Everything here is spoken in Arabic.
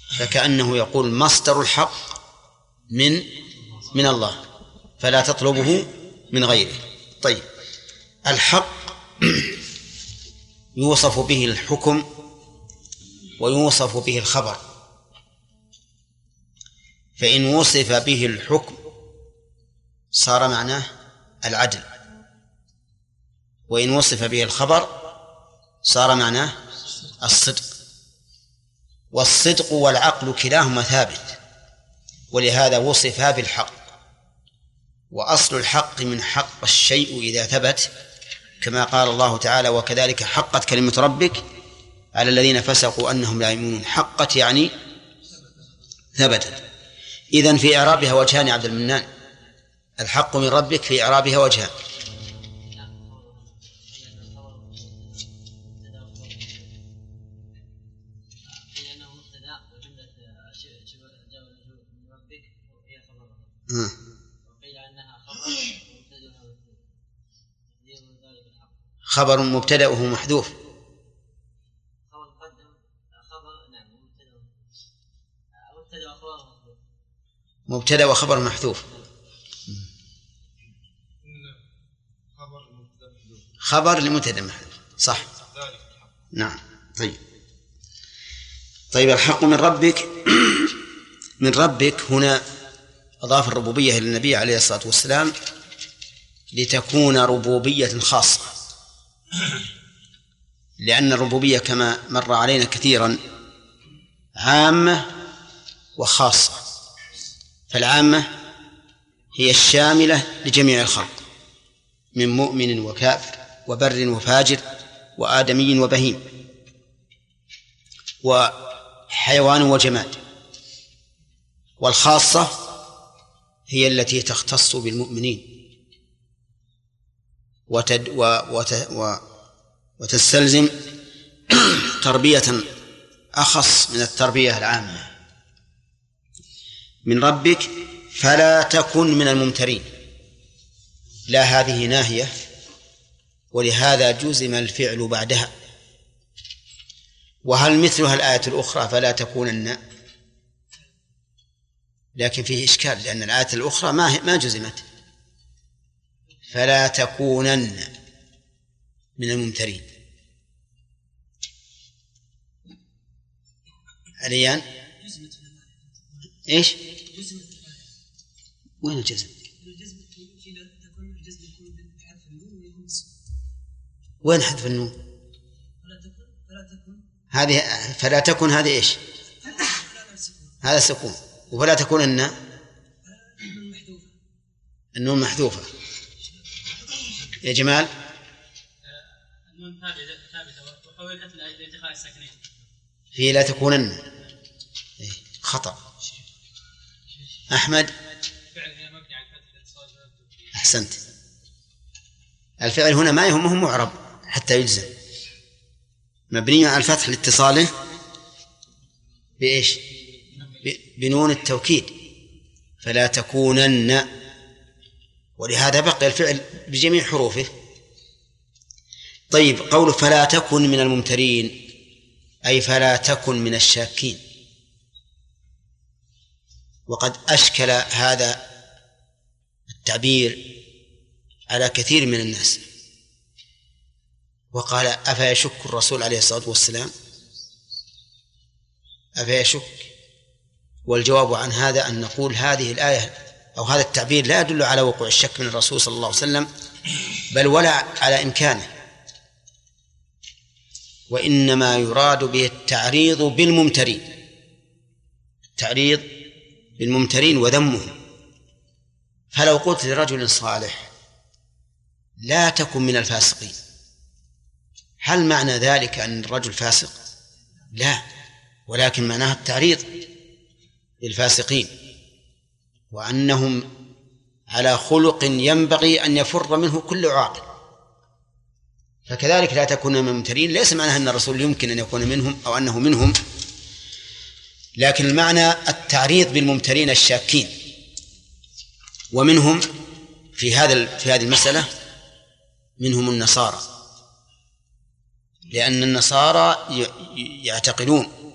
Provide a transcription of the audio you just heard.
فكأنه يقول مصدر الحق من الله، فلا تطلبه من غيره. طيب، الحق يوصف به الحكم ويوصف به الخبر، فإن وصف به الحكم صار معناه العدل، وإن وصف به الخبر صار معناه الصدق. والصدق والعقل كلاهما ثابت، ولهذا وصفا بالحق. وأصل الحق من حق الشيء إذا ثبت، كما قال الله تعالى: وكذلك حقت كلمة ربك على الذين فسقوا أنهم لا يؤمنون. حقت يعني ثبتت. إذن في إعرابها وجهان عبد المنان، الحق من ربك في إعرابها وجهان. خبر مبتدأه محذوف. مبتدأ وخبر محذوف. خبر لمبتدأ محذوف، صح. نعم. طيب الحق من ربك من ربك هنا أضاف الربوبية إلى النبي عليه الصلاة والسلام لتكون ربوبية خاصة، لأن الربوبية كما مر علينا كثيرا عامة وخاصة. فالعامة هي الشاملة لجميع الخلق من مؤمن وكافر وبر وفاجر وآدمي وبهيم وحيوان وجماد. والخاصة هي التي تختص بالمؤمنين وتستلزم تربية أخص من التربية العامة. من ربك فلا تكن من الممترين، لا هذه ناهية، ولهذا جزم الفعل بعدها. وهل مثلها الآية الأخرى فلا تكونن؟ لكن فيه إشكال، لأن الآية الأخرى ما جزمت. فلا تكونن من الممترين. عليان إيش؟ وين الجزم؟ وين حذف النون؟ هذه فلا تكن، هذه إيش؟ هذا سكون. وفلا تكونن النون محذوفة يا جمال. النون ثابتة وحولت لانتقاء الساكنين في لا تكونن. خطأ. أحمد أحسنت. الفعل هنا ما يهمه معرب حتى يجزم، مبني على الفتح لاتصاله بإيش؟ بنون التوكيد. فلا تكونن، ولهذا بقي الفعل بجميع حروفه. طيب، قول فلا تكن من الممترين أي فلا تكن من الشاكين. وقد أشكل هذا التعبير على كثير من الناس، وقال: أفيشك الرسول عليه الصلاة والسلام؟ أفيشك؟ والجواب عن هذا أن نقول هذه الآية أو هذا التعبير لا يدل على وقوع الشك من الرسول صلى الله عليه وسلم، بل ولا على إمكانه، وإنما يراد به التعريض بالممترين، التعريض بالممترين وذمهم. فلو قلت لرجل صالح لا تكن من الفاسقين، هل معنى ذلك أن الرجل فاسق؟ لا، ولكن معناها التعريض للفاسقين وأنهم على خلق ينبغي أن يفر منه كل عاقل. فكذلك لا تكون من الممترين ليس معناها أن الرسول يمكن أن يكون منهم أو أنه منهم، لكن المعنى التعريض بالممترين الشاكين. ومنهم في هذه المسألة منهم النصارى، لأن النصارى يعتقدون